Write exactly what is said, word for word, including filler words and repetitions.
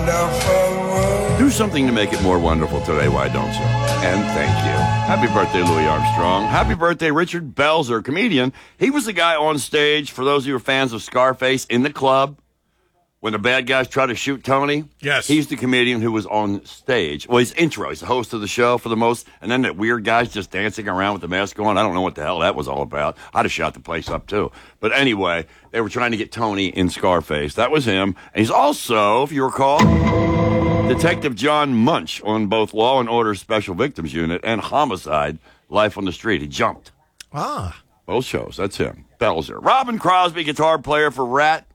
Do something to make it more wonderful today, why don't you? And thank you. Happy birthday, Louis Armstrong. Happy birthday, Richard Belzer, comedian. He was the guy on stage, for those of you who are fans of Scarface, in the club, when the bad guys try to shoot Tony. Yes. He's the comedian who was on stage. Well, he's intro. He's the host of the show for the most. And then that weird guy's just dancing around with the mask on. I don't know what the hell that was all about. I'd have shot the place up, too. But anyway, they were trying to get Tony in Scarface. That was him. And he's also, if you recall, Detective John Munch on both Law and Order Special Victims Unit and Homicide, Life on the Street. He jumped. Ah. Both shows. That's him. Belzer. Robin Crosby, guitar player for Rat.